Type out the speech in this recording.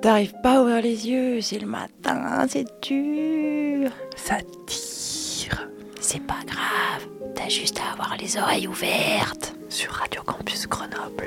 T'arrives pas à ouvrir les yeux, c'est le matin, c'est dur. Ça tire. C'est pas grave, t'as juste à avoir les oreilles ouvertes. Sur Radio Campus Grenoble.